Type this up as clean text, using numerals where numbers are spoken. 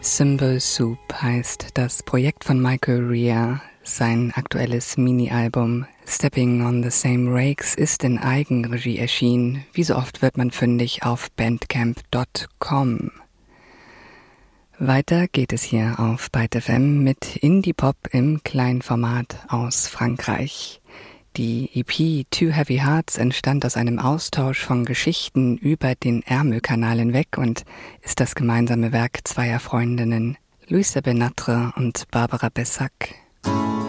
Symbol Soup heißt das Projekt von Michael Rea. Sein aktuelles Mini-Album Stepping on the Same Rakes ist in Eigenregie erschienen. Wie so oft wird man fündig auf bandcamp.com. Weiter geht es hier auf Byte FM mit Indie-Pop im Kleinformat aus Frankreich. Die EP Two Heavy Hearts entstand aus einem Austausch von Geschichten über den Ärmelkanal hinweg und ist das gemeinsame Werk zweier Freundinnen, Louise Benatre und Barbara Bessac.